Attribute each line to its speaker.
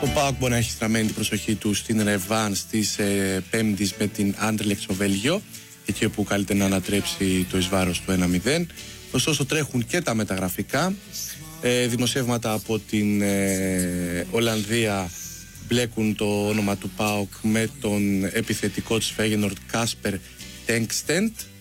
Speaker 1: Ο ΠΑΟΚ μπορεί να έχει στραμμένη την προσοχή του στην ρεβάνς της Πέμπτης με την Anderlecht στο Βέλγιο, εκεί όπου καλείται να ανατρέψει το εις βάρος του 1-0. Ωστόσο τρέχουν και τα μεταγραφικά. Δημοσιεύματα από την Ολλανδία μπλέκουν το όνομα του ΠΑΟΚ με τον επιθετικό της Φέγενορντ Κάσπερ Τέγκστεντ.